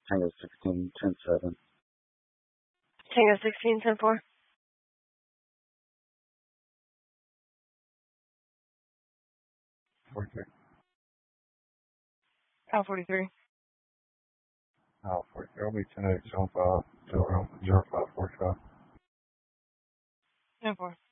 Tango 16, 10-7. Tango 16, 10-4. 43. Al 43. Al 43. I'll be 10-8, 7-5, 0-5, 45. 10-4.